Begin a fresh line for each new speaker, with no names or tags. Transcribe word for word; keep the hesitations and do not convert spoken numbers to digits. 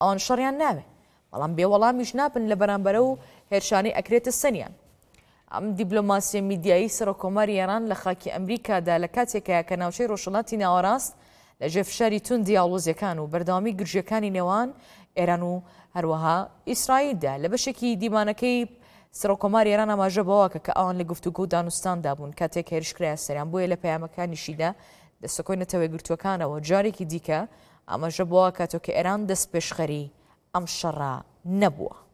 ئەوان شەڕیان ناوێ بەڵام بێوەڵامیش نابن لە بەرامبەرە و هێرشانی ئەکرێتە سەریان. ئەم دیبلۆماسیە میدیایی سەرۆکۆماری ئێران لە خاکی ئەمریکادا لە کاتێکەیە کە ناوچەی ڕۆژهەڵاتی ناوەڕاست لە ژێرفشاری تون دیاڵۆزیەکان و بەردەوامی گرژیەکانی نێوان ئێران و هەروەها ئیسرائیلدا لە بەشێکی دیمانەکەی سەرۆکۆماری ئێران ئاماژە بەوەکە کە ئەوان لە گفتوگۆ و دانوستاندا بوون کاتێک هێرشکرایە سەریان بۆیە لە پەیامەکانیشیدا دەستەکۆینەتەوەی گرتوەکانەوە جارێکی دیکە ئاماژە بەوە کاتۆ کە ئێران دەست پێشخەری ئەم شەڕە نەبووە.